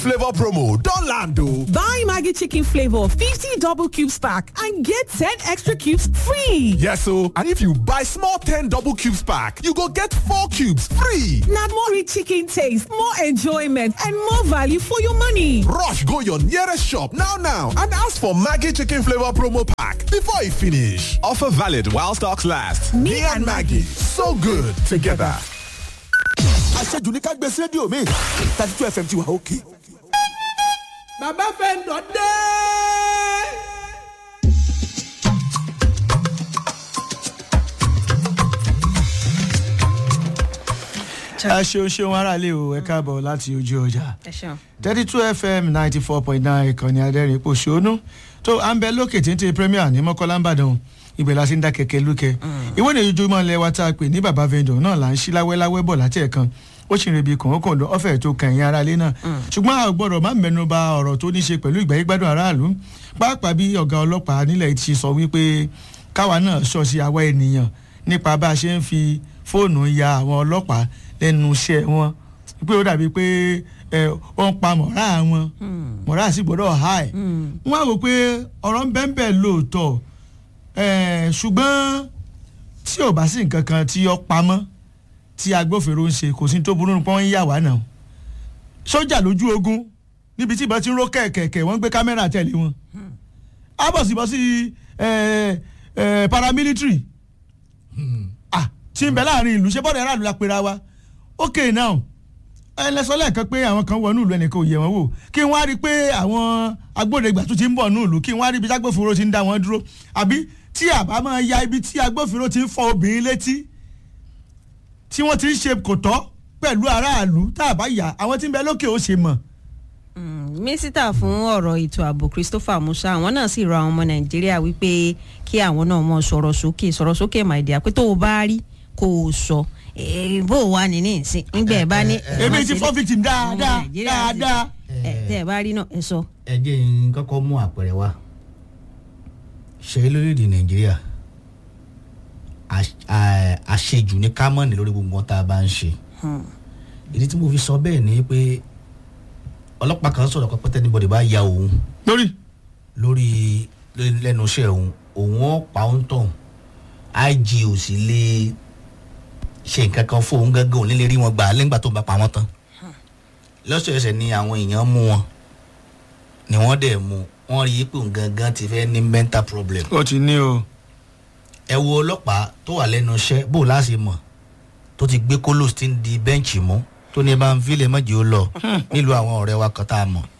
Flavor promo don land o. Buy Maggi chicken flavor 50 double cubes pack and get 10 extra cubes free. Yes o, and if you buy small 10 double cubes pack, you go get 4 cubes free. Na more rich chicken taste, more enjoyment and more value for your money. Rush go your nearest shop now and ask for Maggi chicken flavor promo pack before e finish. Offer valid while stocks last. Me and Maggi, so good together. Aṣẹ́jú ní ká gbé sí rédíò mi 32 FM ti wà òkè. Bàbá Fẹ́ńdọ̀ dé. ẹ ṣeun aráalé o ẹ káàbọ̀ láti ojú ọjà 32 FM 94.9 ìkànnì adẹ́rìn ipò ṣónú tó à ń bẹ lókè téńté Premier ní Mọ́kọ́lá ńbàdàn ibẹ̀ la sì ń dá kẹ̀kẹ́ lúkẹ́ ìwé ní ojoojúmọ́ ilẹ̀ wa tá a pè ní Bàbá Fẹ́ńdọ̀ náà là ń ṣí láwẹ́láwẹ́ bọ̀ láti ẹ̀kan ó sì ń rebi kọ̀ọ̀kọ̀ọ̀dọ̀ ọ̀fẹ́ tó kàn yín aráalé náà ṣùgbọ́n a gbọ́dọ̀ má mẹ́nu bà ọ̀rọ̀ tó ní ṣe pẹ̀lú ìgbáyégbádùn aráàlú pàápàá bí ọ̀gá ọlọ́pàá nílẹ̀ ti sọ wípé káwa náà ṣọ́ọ̀ṣì àwa ènìyàn nípa bá a ṣe ń fi fóònù ya àwọn ọlọ́pàá lẹ́nu iṣẹ́ wọn pé ó dàbí pé ó ń pa mọ̀rá wọn mọ̀rá sì gbọ́dọ̀ há ẹ̀ wọ́n á wò pé ọ̀rọ̀ ń bẹ́ẹ̀ lóòótọ́ ṣùgbọ́n tí ò bá sí nǹkan kan tí ó pamọ́ tí agbófinró ń ṣe kò sí tó burú nípa wọn ń yà wá náà sójà lójú ogun níbi tí ìbọn ti ń ró kẹ̀kẹ̀kẹ̀ wọ́n ń gbé kámẹ́rà tẹ̀lé wọn ábọ̀sibọ́sí paramilitary tí ń bẹ láàrin ìlú ṣé bọ́ọ̀dù aráàlú la pera wa okay now ẹlẹ́sọ lẹ́ẹ̀kan pé àwọn kan wọnú ìlú ẹnìkan ò yẹ wọn wò kí wọ́n á rí i pé àwọn agbódegbà tó ti ń bọ̀ nú ìlú kí wọ́n á rí ibi tí agbófinró ti ń dá wọn dúró àbí tí àbá máa ya ibi tí agbófinró ti ń fọ obìnrin létí tí wọ́n ti ń ṣe kò tọ́ pẹ̀lú aráàlú tá a bá yà àwọn tí ń bẹ lókè ó ṣe mọ̀. mínísítà fún ọ̀rọ̀ ètò ààbò Christopher Musa àwọn náà sì rọ àwọn ọmọ Nàìjíríà wípé kí àwọn náà mọ sọ̀rọ̀ sókè màìdíà pé tó o bá rí kó o sọ bó o wà nínú ìsìn nígbà ẹ bá ní. èmi ti fọ́ victim dáadáa. tẹ́ ẹ bá rí náà ẹ sọ. ẹ jẹ́ n kọ́kọ́ mú àpẹẹrẹ wá ṣe lórílẹ̀‐èdè Nàìjíríà àṣejù ní kámọ́ọ̀nì lórí gbogbo wọn tá a bá ń ṣe ìdí tí mo fi sọ bẹ́ẹ̀ ni pé ọlọ́pàá kan sọ̀rọ̀ pé tẹ́nibọ̀dì bá ya òun lórí lẹ́nu iṣẹ́ òun ó pa òun tán IG ò sì lè ṣe nǹkan kan fún òun gángan ò ní lè rí wọn gbà lẹ́gbà tó bá pa wọ́n tán lọ́sọ̀ọ̀sẹ̀ ni àwọn èèyàn mú wọn ni wọ́n dẹ̀ mú wọ́n rí i pé òun gangan ti fẹ́ ní mental problem. ó ti ní o. ẹ wo ọlọ́pàá tó wà lẹ́nu iṣẹ́ bó láti mọ̀ tó ti gbé kólòs tí ń di bẹ́ǹchì mú tó ní bá ń fílẹ̀ mọ́jì ó lọ nílùú àwọn ọ̀rẹ́ wa kan tá a mọ̀.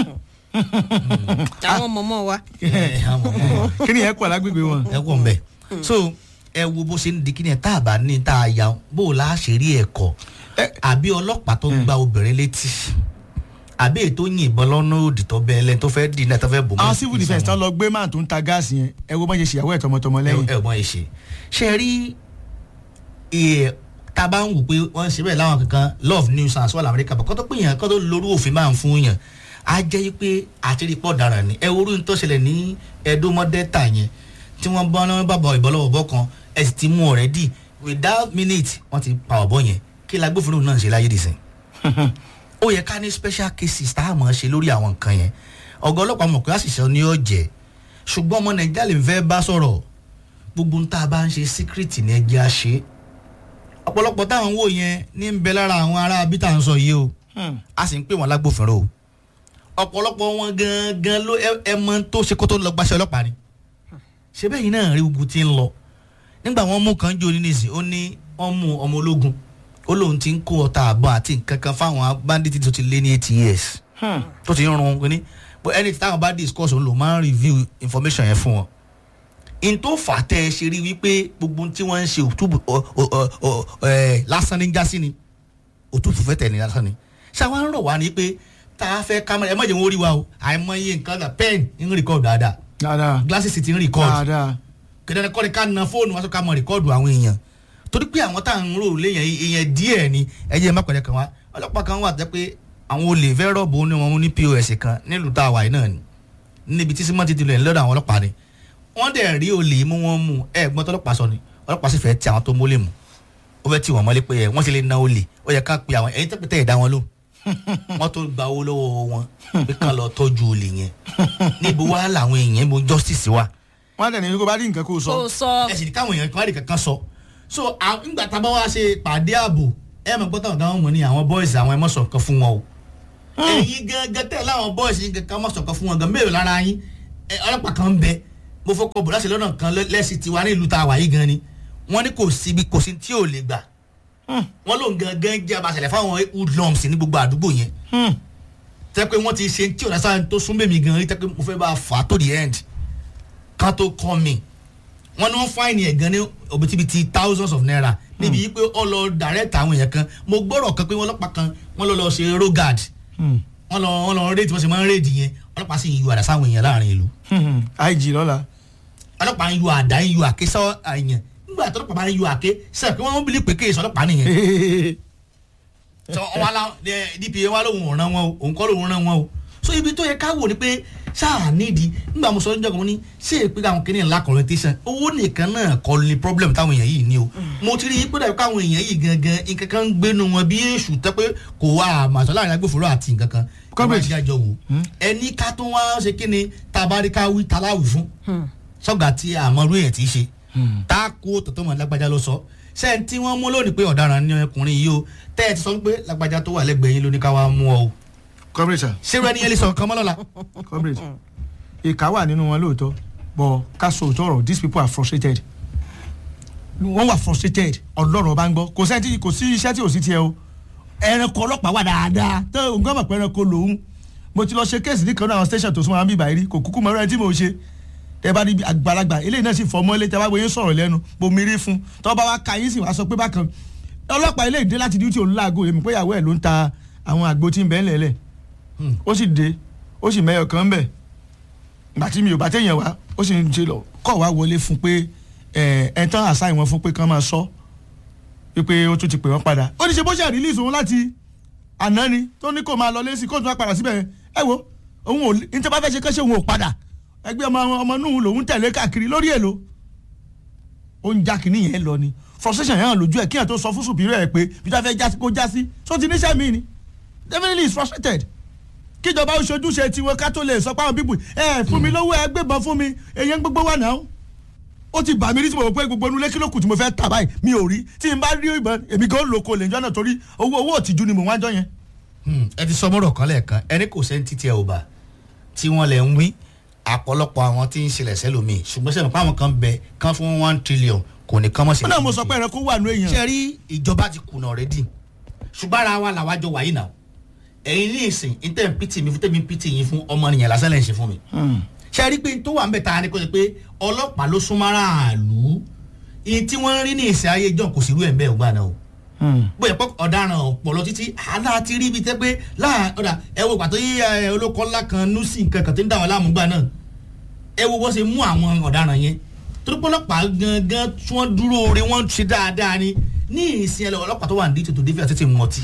àwọn mọ̀mọ́ wa. kí ni ẹ kọ́ alágbègbè wọn. ẹ kọ́ ń bẹ̀. so ẹ wo bó ṣe ń di kíni ẹ tá a bá ní tá a ya bó la ṣe rí ẹ̀kọ́ àbí ọlọ́pàá tó gba obìnrin létí àbí ètò yìnbọn lọ́nà òdì tó bẹ́ẹ̀ lẹ́ni tó fẹ́ dì náà tó fẹ́ bò mọ́. àwọn civil defence tán lọ gbé máà tó ń ta gáàsì yẹn ẹ wo bọ́n ṣe ṣìyàwó ẹ̀ tọmọtọmọ lẹ́yìn. ẹ wọ́n ṣe ṣe rí tá a bá ń wò pé wọ́n ń ṣe bẹ́ẹ̀ láwọn kankan love news and swallow America bọ̀ kọ́tọ́ pé yẹn kọ́tọ́ lórí òfin máa ń fún yàn á jẹ́ pé àtìrípọ̀ dára ni ẹ worú tó ṣẹlẹ̀ ní ẹ̀dọ́mọdẹ́ta yẹn tí wọ́n bọ́ náà bàbá ìbọ́lọ́wọ́bọ́ kan ẹ sì ti mú already without minute wọ́n ti pa ọ̀bọ yẹn kí la gbófinró náà ṣe láyé dìsìn. ó yẹ ká ní special cases tá a mọ̀ ṣe lórí àwọn nǹkan yẹn ọ̀gá ọlọ́pàá mọ̀ pé àṣìṣe ni ó jẹ́ ṣùgbọ́n ọmọ Nàìjíríà lè fẹ́ bá sọ̀rọ̀ gbogbo tá a bá ń ṣe secret ní ẹjẹ́ á ṣe ọ̀pọ̀lọpọ̀ táwọn wò yẹn ní ń bẹ lára àwọn ará bí tá à ń sọ yìí o a sì ń pè wọ́n lágbófinró o ọ̀pọ̀lọpọ̀ wọn gangan ló ẹ mọ tó ṣe kó tó lọ gbaṣẹ́ ọlọ́pàá ni ṣé bẹ́ẹ̀ yìí náà rí ogun ti ń lọ nígbà wọn mú kan jò nísìn ó ní wọn mú ọmọ ológun ó lóun ti ń kó ọta àbọ̀ àti nǹkan kan fáwọn bandits tó ti lé ní 8 years tó ti ń run ní but ẹni tí táwọn bá discuss òun ló máa ń review information yẹn fún wọn in tó fà tẹ́ ẹ ṣe rí wípé gbogbo tí wọ́n ń ṣe òtúbù lásán ní jásí ni òtútù fẹ́ tẹ̀ ní lásán ni ṣáwọn ń rọ̀ wá ní pé tá a fẹ́ kámẹ́rà ẹ má jẹ́ wọn ó rí wa o àìmọye nǹkan dà pen ń record dáadáa glasses ti ń record kẹ̀dẹ̀ kọ́ni ká na fóònù wá sọ ká mọ rìkọ́ọ̀dù àwọn èèyàn torí pé àwọn tá à ń rò léèyàn èèyàn díẹ̀ ni ẹ̀yẹ mápẹ̀lẹ̀ kan wá ọlọ́pàá kan wà jẹ́ pé àwọn olè fẹ́ rọ̀bù ní wọn ní POS kan nílùú tá a wà yìí náà ni níbi tí símọ́ǹtì ti lọ ẹ̀ lọ́dọ̀ àwọn ọlọ́pàá ni wọ́n dẹ̀ rí olè mú wọn mú gbọ́n tó ọlọ́pàá sọ ni ọlọ́pàá sì fẹ́ ti àwọn tó mólè mú ó fẹ́ tì wọ́n mọ́lé pé wọ́n ti lè na olè ó yẹ ká pe àwọn ẹ̀yìn tẹ́pẹ́tẹ́ ẹ̀dá wọn ló wọ́n tó gba owó lọ́wọ́ wọn pé kán lọ tọ́jú olè yẹn níbo wá làwọn èèyàn mo justice wa. wọ́n á dẹ̀ ní kó bá rí nǹkan kó sọ. ẹ sì ní káwọn èèyàn kan rí kankan sọ so nígbà tá a bá wá ṣe pàdé ààbò ẹ mọ̀ gbọ́dọ̀ táwọn mọ̀ ní àwọn boys àwọn ẹ mọ̀ sọ̀kan fún wọn o. ẹ̀yin gangan tẹ̀ láwọn boys yín kankan mọ̀ sọ̀kan fún wọn gan mélòó lára yín ọlọ́pàá kan ń bẹ mo fọkọ bò láti lọ́nà kan lẹ́sìn tiwa ní ìlú tá a wà yìí gan ni wọ́n ní kò sí tí ò lè gbà wọ́n ló ń gangan jẹ́ abàṣẹ̀lẹ̀ fáwọn hoodlums ní gbogbo àdúgbò yẹn tẹ́ pé wọ́n ti ṣe tí ò lásán tó sún mẹ́mi gan rí tẹ́ pé mo fẹ́ bá a fà á tó the end kan tó kọ́ mi wọ́n ní wọ́n fáìní ẹ̀ gan ní òbítíbitì thousands of naira níbi yìí pé ó lọ direct àwọn èèyàn kan mo gbọ́rọ̀ kan pé wọ́n ọlọ́pàá kan wọ́n lọ ṣe rogard wọ́n lọ rédì wọ́n ṣe máa ń rédì yẹn ọlọ́pàá sì ń yọ àdá sáwọn èèyàn láàrin ìlú. IG lọ́la. ọlọ́pàá ń yọ àdá ń yọ àké sọ àyàn nígbà tó ọlọ́pàá máa ń yọ àké sẹ́ẹ̀ pé wọ́n bílí pé kéèsì ọlọ́pàá nìyẹn. sọ wọn la DPA wa lóhùn ọ̀ràn wọn o òun kọ́ lóhùn ọ̀ràn wọn o so ibi tó yẹ ká wò ni pé sáà nídìí nígbà mo sọ ní jọkọ̀ mo ní ṣé èpè àwọn kìnìún ńlá connotation owó nìkan náà kọ́ ni problem táwọn èèyàn yìí ní o mo ti rí i pé káwọn èèyàn yìí gangan nǹkan kan ń gbénu wọn bí èṣù tẹ́ pé kò wá àmàṣọ láàrin agbófinró àti nǹkan kan kọ́mẹ̀tì àjọ wò ẹni ká tó wá ṣe kí ni tabaríká wí taláwì fún sọ́gà tí àmọ́rú èèyàn ti ṣe tá a kó tòótọ́ mọ̀ lágbájá ló sọ sẹ́yìn tí wọ́n mú lónìí pé ọ̀daràn ní ọkùnrin yìí o tẹ́ ẹ ti sọ pé lágbájá tó wà lẹ́gbẹ̀ẹ́ yín ló ní ká wá mú ọ o. kọ́mẹ̀tì ṣé rẹ ní yẹn lè sọ nǹkan mọ́ lọ́la. kọ́mẹ̀tì ìka wà nínú wọn lóòótọ́ but ká sọ òótọ́ ọ̀rọ̀ these people are frustrated wọ́n wà frustrated ọlọ́run bá ń gbọ́ kò sí iṣẹ́ tí ò sí tiẹ̀ o ẹranko ọlọ́pàá wà dáadáa tó nǹkan mọ̀ pé ẹranko lòun mo ti lọ ṣe kéèsì ní kan náà àwọn station tó súnmọ́ àwọn bíbá yìí kò kúkú mọ̀ ẹ́rẹ́ tí mo ṣe tẹ bá níbi àgbàlagbà eléyìí náà sì fọmọ́ ilé tẹ bá gbé yín sọ̀rọ̀ lẹ́nu bomi rí fún tọ́ bá wá ka yín sì wá sọ pé bákan ọlọ́pàá eléyìí dé láti díútì òun láago èmi pé ìyàwó ẹ̀ ló ń ta àwọn àgbo tí ń bẹ́ẹ̀ lẹ̀lẹ̀ ó sì dé ó sì mẹ́yọ̀ kan bẹ̀ gbàtí mi ò bá téèyàn wá ó sì ń ṣe lọ kọ́ wá wọlé fún pé ẹ̀ tán àṣà ìwọ̀n fún pé kán máa sọ pé ó tún ti pè wọ́n padà ó ní ṣe bó ṣe release òun láti àná ni tó ní kó máa lọ lẹ́sìn kóòtù wá padà síbẹ̀ ẹ wo òun ò ní tí wọ́n bá fẹ́ ṣe kẹ́sẹ́ òun ò padà ẹgbẹ́ ọmọ nùhùn lòun tẹ̀lé káàkiri lórí èlò ó ń já kínní yẹn lọ ni frustration yẹn lójú ẹ̀ kí ẹ̀ tó sọ fún superior ẹ̀ pé bí wọ́n fẹ́ kó já sí so ti níṣẹ́ mi ni definitely is frustrated kíjọba ó ṣojúṣe tiwọn ká tó lè sọ pé àwọn bíbù ẹ fún mi lówó ẹ gbébọn fún mi èyàn gbogbo wà náà ó ti bà mí rí tí mo rò pé gbogbo inú lẹ́kìlókù tí mo fẹ́ tà báyìí mi ò rí tí n bá rí ìbọn èmi gan lóko lè jọ́nà torí owó òtìjú ni mò ń wájọ́ yẹn. ẹ ti sọ mọ́rọ̀ kan lẹ́ẹ̀kan ẹni kò sẹ́ni títí ẹ ò bá tí wọ́n lẹ̀ ń wí àpọ̀lọpọ̀ àwọn tí ń ṣẹlẹ̀ sẹ́lòmí ṣùgbọ́n sẹ́nu pàwọn kan bẹ kán fún 1 trillion kò ní kán mọ̀ sí. ó náà mo sọ pé ẹ̀rọ kó wà nú èèyàn. ṣe rí ìjọba ti kùnà already ṣùgbọ́n ara wa làwájọ wàyí náà ẹ̀yin ní ìsìn ìtẹ̀ ń pìtì mi fún tẹ̀mí pìtì yín fún ọmọ nìyẹn lásán lẹ́yìn ṣe fún mi. ṣe rí pé tó wà ń bẹ̀ ta ni kò sí pé ọlọ́pàá ló súnmọ́ aráàlú ìyẹn tí wọ́n rí ní ìsìn ayé ìjọ kò sí irú ẹ̀ ń bẹ́ẹ̀ ògbà náà o. bóyá pé ọ̀daràn ọ̀pọ̀lọ títí àná ti rí ibi tẹ́ pé ẹ wo pàtó yí olóko ńlá kan nùsì nǹkan kan tó ń dà wọn láàmú gbà náà ẹ wo bó ṣe mú àwọn ọ̀daràn yẹn torí pé ọlọ́pàá gangan tí wọ́n dúró re wọ́n ṣe dáadáa ni ní ìsìn ọlọ́pàá tó wà ní tètè dé fi mọtí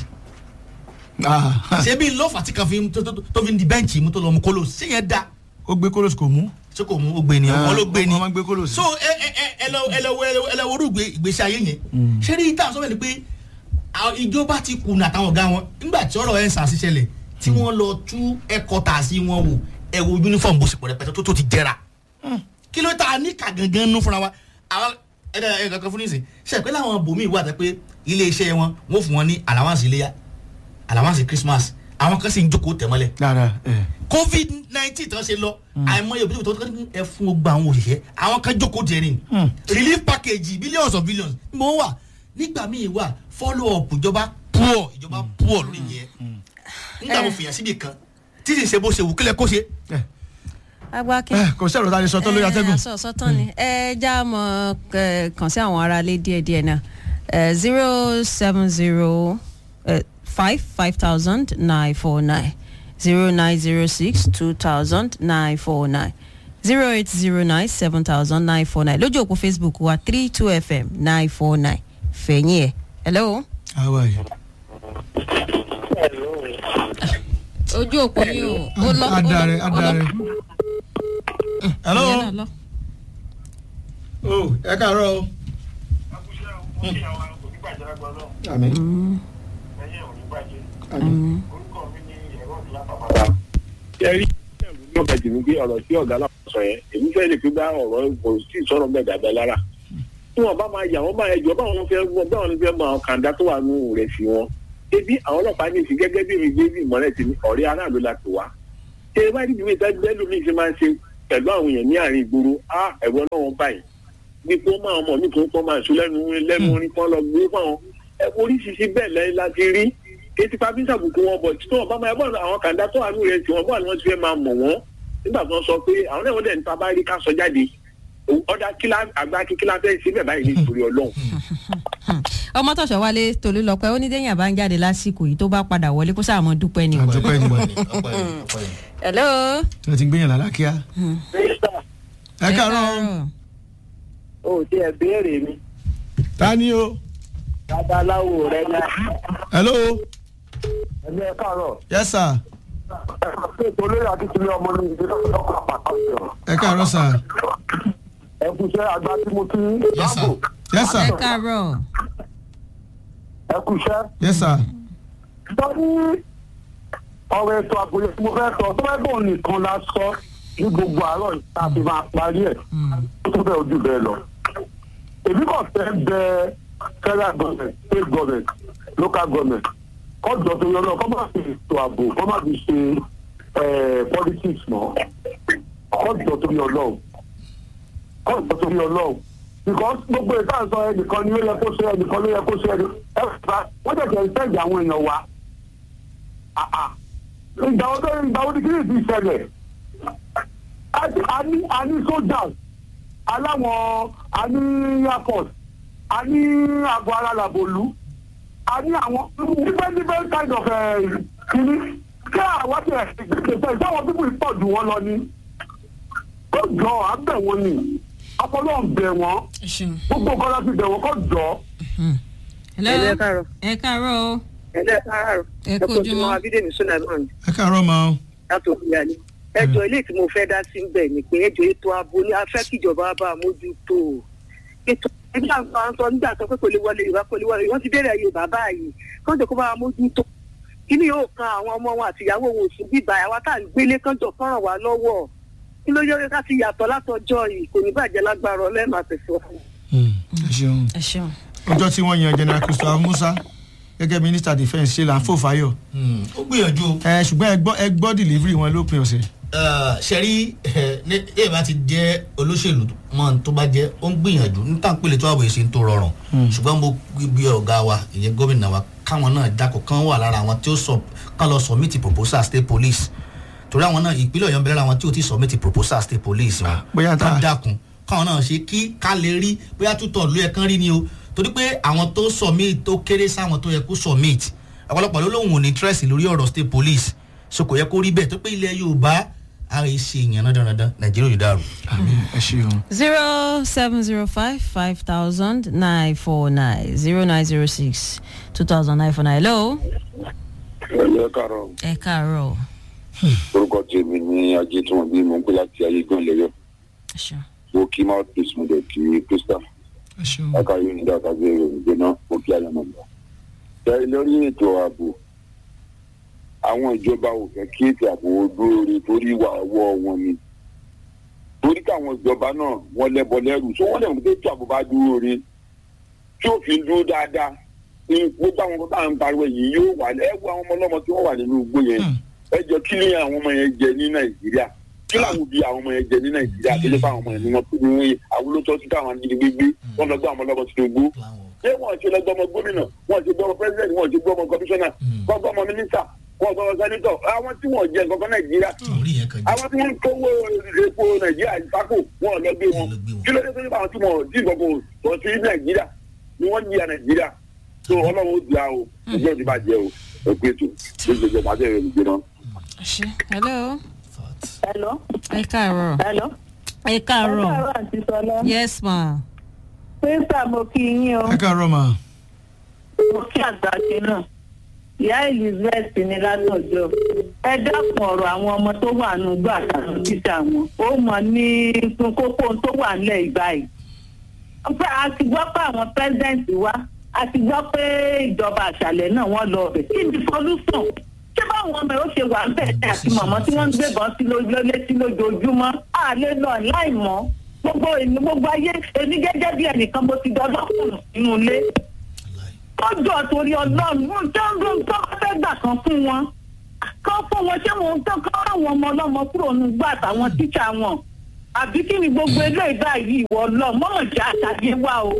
ṣé bí lọ́ọ̀fà tí kan tó fi ń di bẹ́ǹchì mú tó lọ mú kóló ṣé yẹn da. ó gbé kóló kò mú. ṣé kò mú ó gbé ni ọmọ ló gbé ni. ọmọ gbé kóló sí. so ẹ lọ orú ìgbésí ayé yẹn. ṣé ní ìta sọ́wọ́n ni pé ìjọba ti kùnà àtàwọn ọ̀gá wọn nígbà tí ọ̀rọ̀ ẹ̀ ń sàṣìṣẹlẹ̀ tí wọ́n lọ tú ẹ̀kọ́ tà sí wọn wò ẹ wo uniform bó ṣe pọ̀ rẹpẹtẹ tó ti jẹra. kí ló ta ní ká gangan nú fúnra wa àwọn kankan fún nísìn ṣe pé láwọn bòmíì wà tẹ pé ilé iṣẹ́ wọn wọ́n fún wọn ní allowance iléyà allowance Christmas àwọn kan sì ń jókòó tẹ̀mọ́lẹ̀. COVID-19 tó ń ṣe lọ àìmọye òbí tó ń ẹ fún gbogbo àwọn òṣìṣẹ́ àwọn kan jókòó jẹ ní relief package billions of billions mo wà nígbà míì wà follow up ìjọba poor lórí yẹn nígbà mo fìyàn síbi kan tí sì ṣe bó ṣe wù kílẹ̀ kó ṣe. agbákin kò sẹ́rọ̀ tá a lè sọ tán lórí atẹ́gùn. sọ́tàn ni ẹ já mọ́ kàn sí àwọn aráalé díẹ̀díẹ̀ náà 070 5,949 0906 2,949 0809 7,949 lójú òpó Facebook wa 32FM 949 fẹ̀yìn ẹ̀. Hello. How are you? ojú òpó yìí o lọ. Adare. Hello. Ẹ káàárọ̀ o. Àmín. ṣẹ́rí ní ọ̀gá tèmi pé ọ̀rọ̀ tí ọ̀gá náà sọ yẹn èmi fẹ́ lè fi bá ọ̀rọ̀ kò sí sọ̀rọ̀ bẹ́ẹ̀ dàgbà lára tí wọ́n bá máa yà wọ́n máa ẹjọ́ báwọn fẹ́ mọ àwọn kàńdá tó wà nù rẹ̀ sí wọn ebi àwọn ọlọ́pàá ní ìsìn gẹ́gẹ́ bí mi gbé bí ìmọ̀lẹ́ ti ní ọ̀rẹ́ aráàlú la tó wá ṣé wáyé ìdíwé ìtẹ́gbẹ́ lómi ṣe máa ń ṣe pẹ̀lú àwọn èèyàn ní àárín ìgboro ẹ̀rọ náà wọ́n báyìí bí kò máa mọ̀ ní kò máa ṣú lẹ́nu orin kan lọ gbé fáwọn oríṣiríṣi bẹ́ẹ̀ lẹ́yìn láti rí kétí pàbíṣà bùkún wọn bọ̀ tí wọ́n bá máa bọ̀ àwọn kàńdá tó wà nù rẹ̀ tí wọ́n bọ̀ ni wọ́n ti fẹ́ máa mọ̀ wọ́n nígbà tí wọ́n sọ pé àwọn náà wọ́n dẹ̀ nípa bá rí ká sọ jáde ọ̀dà àgbà kíkílá fẹ́ síbẹ̀ báyìí nítorí ọlọ́run. ọmọ tọ̀sọ̀ wálé Tolúlọpẹ́ ó ní déyàn bá ń jáde lásìkò yìí tó bá padà wọlé kó sáà mọ́ dúpẹ́ ni. dúpẹ́ ni wọ́n. hello. tí wọ́n ti ń gbéyàn lálákíá. ẹ káàárọ̀. o ti ẹ béèrè mi. ta ni o. babaláwo rẹ náà. hello. ẹ káàárọ̀. yes sir. olóyè akíntúndé ọmọ ní ìdílé ọkọ̀ àpàtàkì. ẹ káàárọ̀ sir. ẹ kú iṣẹ́ àgbà tí mo ti ń dáàbò. yes sir. ẹ káàárọ̀. ẹ kú iṣẹ́. yes sir. sọ ní ọ̀rọ̀ ètò àbòyẹ tí mo fẹ́ sọ tó bá bọ̀ nìkan la sọ ní gbogbo àárọ̀ yìí tàbí máa parí ẹ̀ tó tó bẹ́ẹ̀ ojú bẹ́ẹ̀ lọ. èmi kàn fẹ́ bẹ federal government state government local government kọ́jọ́ tó yọ lọ kọ́ máa fi ètò ààbò kọ́ máa fi ṣe politics mọ́ kọ́jọ́ tó yọ lọ kọ́jọ́ tó yọ lọ because gbogbo ìta sọ ẹnìkan ni ó yẹ kó ṣe ẹnìkan ló yẹ kó ṣe ẹni wọ́n tẹ̀sẹ̀ ń tẹ̀jà àwọn èèyàn wa ìgbà wo ni kí ni ti ṣẹlẹ̀ a ní soldiers aláwọn a ní air force a ní àgọ́ ara làbòlú a ní àwọn different kind of kìíní kí àwọn ti ẹ̀sìn ìsáwọn pípọ̀ ìpọ̀ jù wọ́n lọ ní kó jọ àbẹ̀ wọn ni ọpọlọ ń bẹ̀ wọ́n gbogbo nǹkan láti bẹ̀ wọ́n kó jọ. ẹ káàárọ̀. ẹ káàárọ̀. ẹ kú ojúmọ́. abídèmí Sulaiman. ẹ káàárọ̀ máa. láti òkúya ni ẹjọ́ ilé tí mo fẹ́ dá sí bẹ̀ ni pé ẹjọ́ ètò ààbò ni a fẹ́ kíjọba bá a mójútó ètò ẹgbẹ́ àwọn sọ nígbà tó pé kò lè wọlé Yorùbá kò lè wọlé wọ́n ti bẹ̀rẹ̀ Yorùbá báyìí kọ́ńtò kó bá a mójútó kí ni yóò kan àwọn ọmọ wọn àti ìyàwó wọn òsùn bíbá àwa tá à ń gbélé kọ́ńtò fọ́ràn wá lọ́wọ́ kí ló yẹ ká ti yàtọ̀ látọjọ́ yìí kò ní bàjẹ́ lágbára ọlẹ́mà tẹ̀sán. ẹ ṣeun. ọjọ́ tí wọ́n yan General Christopher Musa gẹ́gẹ́ Minister Defence ṣe là ń fò fáyọ̀. ó gbìyànjú. ṣùgbọ́n ẹ gbọ́ delivery wọn lópin ọ̀sẹ̀. ṣẹ́rí ẹ bá ti jẹ́ olóṣèlú mọ́ tó bá jẹ́ ó ń gbìyànjú níta ń pèlè tó àbòyè sí tó rọrùn ṣùgbọ́n mo gbé ọ̀gá wa ìyẹn gómìnà wa káwọn náà dákọ̀ kán wà lára àwọn tí ó kán lọ submit proposal state police torí àwọn náà ìpínlẹ̀ Ọ̀yọ́ ń bẹ̀rẹ̀ àwọn tí ó ti submit proposal state police wọn kán dákun káwọn náà ṣe kí ká lè rí bóyá tútọ̀ ló yẹ kán rí ni o torí pé àwọn tó submit tó kéré sáwọn tó yẹ kó submit ọ̀pọ̀lọpọ̀ ló lóun ò ní interest lórí ọ̀rọ̀ state police so kò yẹ kó rí bẹ́ẹ̀ tó pé ilẹ̀ Yorùbá a yìí ṣe ìyànná dandan Nàìjíríà yóò dàrú. ẹ ṣeun. 070550949 0906 200949. Hello. ẹ káàárọ̀. ẹ káàárọ̀. orúkọ tèmi ní ajé tí wọn bí mo ń pè láti ayé gan lẹyọ. mo kí mouthpiece mo dẹ̀ kí Crystal. aka yóò ní dáadáa bí èrò ìgbéná mo kí ayọ̀ náà lọ. ṣe lórí ètò ààbò àwọn ìjọba ò fẹ́ kí ètò ààbò dúró rí torí ìwà ọwọ́ wọn ni torí káwọn ìjọba náà wọ́n lẹ́bọ lẹ́rù tó wọ́n lẹ́nu tó ètò ààbò bá dúró rí tí òfin dúró dáadáa gbogbo àwọn tó bá ń pariwo yìí yóò wà lẹ́wọ́ àwọn ọmọ ọlọ́mọ tí wọ́n wà nínú igbó yẹn ẹ jọ kí ni àwọn ọmọ yẹn jẹ ní Nàìjíríà kí làwọn òbí àwọn ọmọ yẹn jẹ ní Nàìjíríà tó lè fún àwọn ọmọ yẹn ní wọn tó ní àwọn olóòótọ́ sí káwọn ajínigbé gbé wọn lọ gbọ́ àwọn ọlọ́mọ Tinubu ṣé wọn ti lọ gbọ́ ọmọ gómìnà wọn ti gbọ́ ọmọ president wọn ti gbọ́ ọmọ commissioner wọn gbọ́ ọmọ minister wọn gbọ́ ọmọ senator àwọn tí wọn jẹ nǹkan kan Nàìjíríà àwọn tí wọn kówó epo Nàìjíríà ìfakò wọn lọ gbé wọn kí ló dé tó ní báwọn tí wọn dín nǹkan kan lọ sí Nàìjíríà ni wọn jìyà Nàìjíríà tó Ọlọ́run ó di àwọn ìjọ ti bàjẹ́ o ẹgbẹ́ ètò gbogbo pàṣẹ rẹ̀ nìgbẹ́ náà. Hello. Hello. ẹ káàárọ̀. Hello. ẹ káàárọ̀. ẹ káàárọ̀ àǹtí Sọlá. Yes ma. píńsà mo kí yín o. ẹ káàárọ̀ ma. mo kí àgbàṣe náà ìyá Elizabeth ní látọjọ́ ẹ dákun ọ̀rọ̀ àwọn ọmọ tó wà nù gbà àtàwọn títà wọn ó mọ ní kókó tó wà nílẹ̀ ìgbà yìí. a ti gbọ́ pé àwọn pẹ́sidẹ̀ntì wa a ti gbọ́ pé ìjọba àṣàlẹ̀ náà wọ́n lọ ọbẹ̀ kí ni solution ṣé báwọn báwọn ọmọ yóò ṣe wà bẹ́ẹ̀ àti màmá tí wọ́n ń gbébọn sí létí lójoojúmọ́ á lè lọ láì mọ́ gbogbo ayé èmi gẹ́gẹ́ bí ẹnìkan mo ti dọ́lọ́kùnrin nínú ilé. tọ́jọ́ torí ọlọ́run tó fẹ́ gbà kan fún wọn ṣé wọn tó kọ́ àwọn ọmọ ọlọ́mọ kúrò nígbà àtàwọn tíṣà wọn àbí kí ni gbogbo eléyìí báyìí ìwọ lọ mọ́mọ́ jẹ́ àtàgé wá o.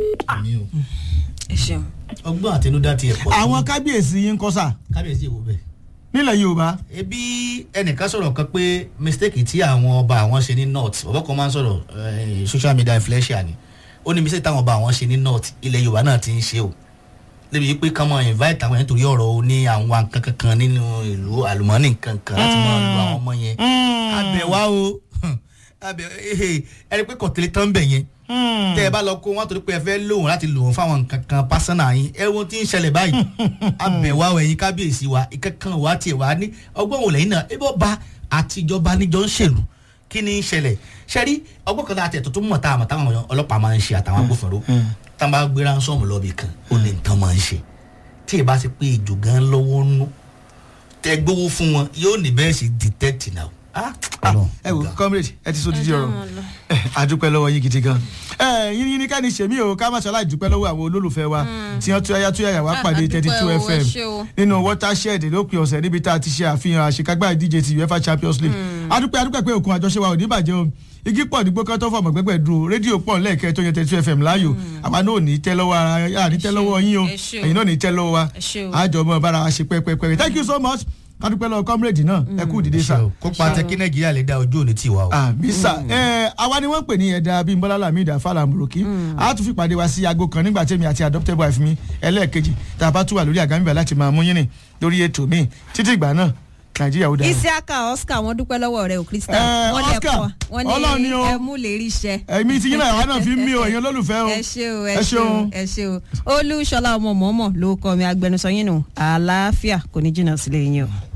ọgbọ́n àtinúdá ti ẹ̀ pọ̀. àwọn kábíyèsí yín kọ́ sà. kábíyèsí èwo bẹ́ẹ̀. nílẹ̀ yorùbá. ebi ẹnìkan sọ̀rọ̀ kan pé mistake tí àwọn ọba àwọn ṣe ní north ọ̀bọ̀ kan máa ń sọ̀rọ̀ social media influencer ni ó ní mistake táwọn ọba àwọn ṣe ní north ilẹ̀ yorùbá náà ti ń ṣe o lébi pé ká mọ invite àwọn yẹn torí ọ̀rọ̀ ní àwọn kankan nínú ìlú àlùmọ́ọ́nì kankan láti máa lu àwọn ọmọ yẹn abẹ́wá o ẹni pé kọ̀tẹ́lẹ̀ tán bẹ̀ yẹn tẹ́ ẹ bá lọ kó wọn torí pé ẹ fẹ́ lò wọn láti lò wọn fáwọn nǹkan kan pásánà yín ẹ wo tí ń ṣẹlẹ̀ báyìí abẹ̀wá ẹ̀yin kábíyèsí wa ìkankan wa tiẹ̀ wá ní ọgbọ́n wò lẹ́yìn náà ebó ba àtijọba níjọ ń ṣèlú kí ni ń ṣẹlẹ̀ ṣẹ́rí ọgbọ́n kan láti ẹ̀tọ́ tó mọ̀ táwọn ọlọ́pàá máa ń ṣe àtàwọn agbófinró tá a bá gbé ránṣọ́ọ̀mù lọ́bì kan ó ní nǹkan máa ń ṣe tí ì bá ti pé ìjò gan lọ́wọ́ nú tẹ gbówó fún wọn yóò ní bẹ́ẹ̀ sì detect now. ẹ wo comrade ẹ ti sọ dídí ọ̀rọ̀ àdúpẹ́ lọ́wọ́ yín gidi gan yín ní ká ní ṣèmí o ká má ṣe aláìdúpẹ́ lọ́wọ́ àwọn olólùfẹ́ wa tí wọ́n túyáyá wá pàdé 32 FM nínú watershed lópin ọ̀sẹ̀ níbi tá a ti ṣe àfihàn àṣekágbá ìdíje ti UEFA Champions League àdúpẹ́ pé òkun àjọṣe wa ò ní bàjẹ́ o igi pọ̀ nígbó kan tó fọmọ gbẹgbẹ dúró rédíò pọ̀ lẹ́ẹ̀kẹ́ tó yẹ 32 FM láàyò àwa náà ò ní tẹ́ lọ́wọ́ ara ní tẹ́ lọ́wọ́ yín o ẹ̀yin náà ní tẹ́ lọ́wọ́ wa àjọmọ́ bára wa ṣe pẹ́pẹ́pẹ́ thank you so much kádúpẹ́ lọ comrade náà ẹ kú dìde sá. kópa tẹ kí nàìjíríà lè dá ojú òní tiwa o. àmì sá àwa ni wọ́n ń pè ní ẹ̀dá Abímbọ́lá Lamidi Afálàmùròkì a tún fi pàdé wa sí aago kan nígbà tèmi àti adopted wife mi ẹlẹ́ẹ̀kejì tá a bá tún wà lórí àgámìbà láti máa mú yín rìn lórí ètò mi títí ìgbà náà nàìjíríà ó dára. Isiaka Oscar wọn dúpẹ́ lọ́wọ́ rẹ o Krista. Oscar wọ́n ní ẹmú lè rí iṣẹ́. èmi ti yín náà àwa náà fi ń mí o èèyàn lólùfẹ́ o. ẹ ṣé o Olúṣọlá ọmọ mọ́mọ́ ló kọ́ mi agbẹnusọ yín nù àlàáfíà kò ní jìnnà sílé yín o.